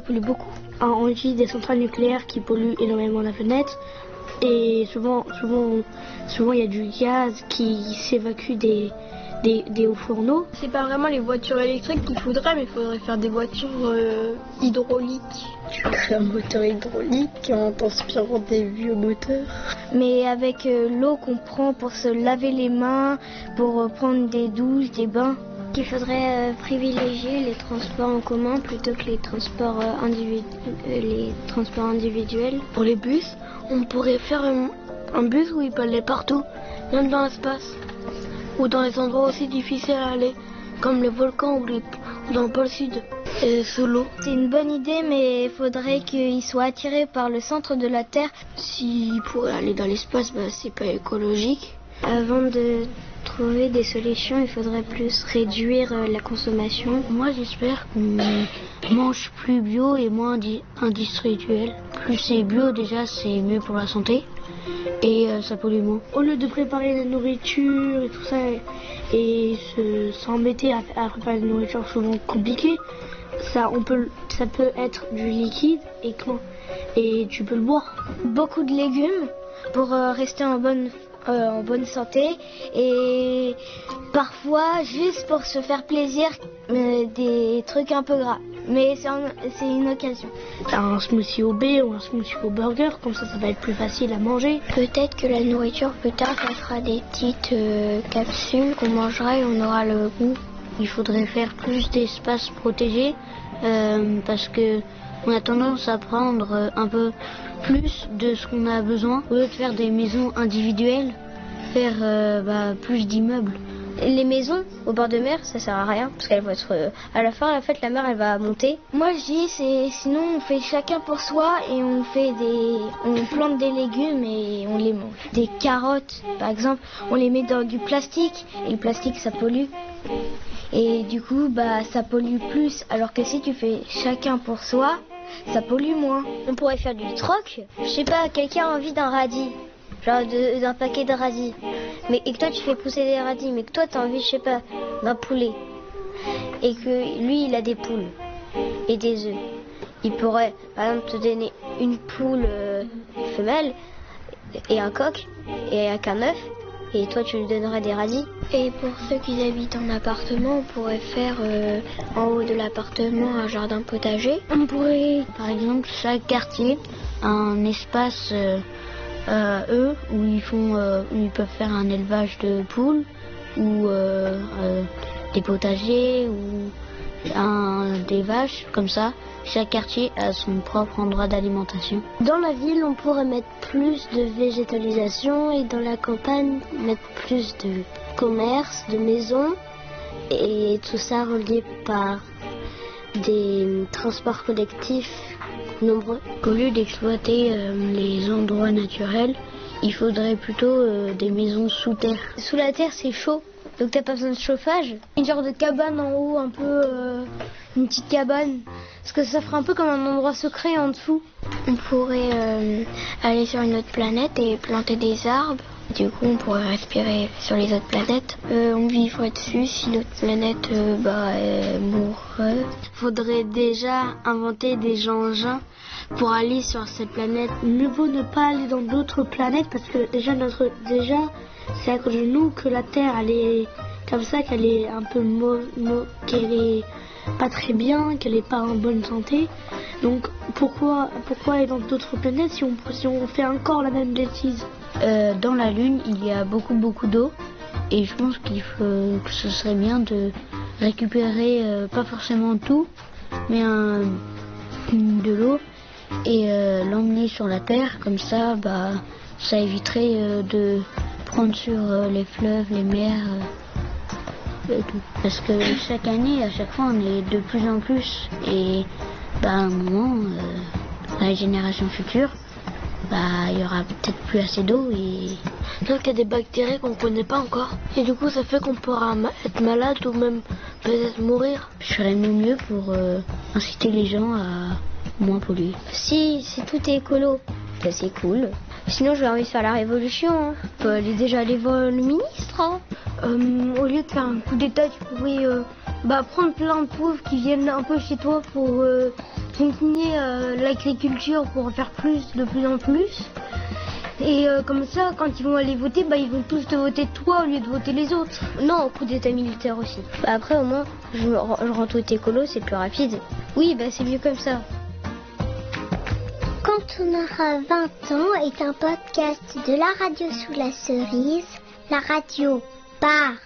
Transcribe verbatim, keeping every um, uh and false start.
pollue beaucoup. On utilise des centrales nucléaires qui polluent énormément la planète. Et souvent, souvent, souvent il y a du gaz qui s'évacue des, des, des hauts fourneaux. C'est pas vraiment les voitures électriques qu'il faudrait, mais il faudrait faire des voitures euh, hydrauliques. Tu crées un moteur hydraulique en t'inspirant des vieux moteurs. Mais avec euh, l'eau qu'on prend pour se laver les mains, pour euh, prendre des douches, des bains. Il faudrait euh, privilégier les transports en commun plutôt que les transports, euh, individu euh, les transports individuels. Pour les bus, on pourrait faire un, un bus où il peut aller partout, même dans l'espace, ou dans les endroits aussi difficiles à aller, comme les volcans ou, les, ou dans le pôle sud, et sous l'eau. C'est une bonne idée, mais il faudrait qu'il soit attiré par le centre de la Terre. S'il pourrait aller dans l'espace, bah, c'est pas écologique. Avant de trouver des solutions, il faudrait plus réduire euh, la consommation. Moi, j'espère qu'on mange plus bio et moins industriel. Plus c'est bio, déjà, c'est mieux pour la santé et euh, ça pollue moins. Au lieu de préparer la nourriture et tout ça et se, s'embêter à, à préparer la nourriture souvent compliquée, ça, on peut, ça peut être du liquide et, et tu peux le boire. Beaucoup de légumes pour euh, rester en bonne Euh, en bonne santé et parfois juste pour se faire plaisir euh, des trucs un peu gras, mais c'est, un, c'est une occasion. Un smoothie au baies ou un smoothie au burger, comme ça ça va être plus facile à manger. Peut-être que la nourriture plus tard ça sera des petites euh, capsules qu'on mangera et on aura le goût. Il faudrait faire plus d'espaces protégés euh, parce que on a tendance à prendre un peu plus de ce qu'on a besoin. Au lieu de faire des maisons individuelles, faire euh, bah, plus d'immeubles. Les maisons au bord de mer, ça sert à rien parce qu'elles vont être euh, à la fin, en fait, la mer elle va monter. Moi je dis c'est sinon on fait chacun pour soi et on fait des, on plante des légumes et on les mange. Des carottes, par exemple, on les met dans du plastique et le plastique ça pollue. Et du coup, bah, ça pollue plus. Alors que si tu fais chacun pour soi, ça pollue moins. On pourrait faire du troc. Je sais pas, quelqu'un a envie d'un radis, genre de, d'un paquet de radis. Mais et que toi tu fais pousser des radis, mais que toi t'as envie, je sais pas, d'un poulet. Et que lui il a des poules et des œufs. Il pourrait, par exemple, te donner une poule euh, femelle et un coq et avec un œuf. Et toi, tu lui donnerais des radis. Et pour ceux qui habitent en appartement, on pourrait faire euh, en haut de l'appartement un jardin potager. On pourrait, par exemple, chaque quartier un espace, euh, euh, eux, où ils font, euh, où ils peuvent faire un élevage de poules ou euh, euh, des potagers ou un, des vaches, comme ça. Chaque quartier a son propre endroit d'alimentation. Dans la ville, on pourrait mettre plus de végétalisation et dans la campagne, mettre plus de commerce, de maisons et tout ça relié par des transports collectifs nombreux. Au lieu d'exploiter euh, les endroits naturels, il faudrait plutôt euh, des maisons sous terre. Sous la terre, c'est chaud. Donc t'as pas besoin de chauffage. Une genre de cabane en haut, un peu euh, une petite cabane. Parce que ça ferait un peu comme un endroit secret en dessous. On pourrait euh, aller sur une autre planète et planter des arbres. Du coup, on pourrait respirer sur les autres planètes. Euh, on vivrait dessus si notre planète euh, bah, euh, mourrait. Faudrait déjà inventer des engins pour aller sur cette planète. Mieux vaut ne pas aller dans d'autres planètes parce que déjà notre déjà c'est à cause de nous que la Terre elle est comme ça, qu'elle est un peu mo, mo, qu'elle est pas très bien, qu'elle est pas en bonne santé. Donc pourquoi pourquoi aller dans d'autres planètes si on si on fait encore la même bêtise? Euh, dans la Lune, il y a beaucoup beaucoup d'eau et je pense qu'il faut que ce serait bien de récupérer euh, pas forcément tout, mais un, de l'eau et euh, l'emmener sur la Terre. Comme ça, bah ça éviterait euh, de prendre sur euh, les fleuves, les mers. Euh, Parce que chaque année, à chaque fois, on est de plus en plus. Et bah, à un moment, euh, dans les générations futures, bah, il y aura peut-être plus assez d'eau. Et donc il y a des bactéries qu'on ne connaît pas encore. Et du coup, ça fait qu'on pourra ma- être malade ou même peut-être mourir. Je ferais mon mieux pour euh, inciter les gens à moins polluer. Si, si tout est écolo, bah, c'est cool. Sinon, j'ai envie de faire la révolution. Hein. On peut aller déjà aller voir le ministre. Hein. Euh, au lieu de faire un coup d'état, tu pourrais euh, bah, prendre plein de pauvres qui viennent un peu chez toi pour euh, continuer euh, l'agriculture pour en faire plus, de plus en plus. Et euh, comme ça, quand ils vont aller voter, bah, ils vont tous te voter toi au lieu de voter les autres. Non, au coup d'état militaire aussi. Bah, après, au moins, je, je rends tout écolo, c'est plus rapide. Oui, bah, c'est mieux comme ça. Quand on aura vingt ans est un podcast de la radio sous la cerise, la radio par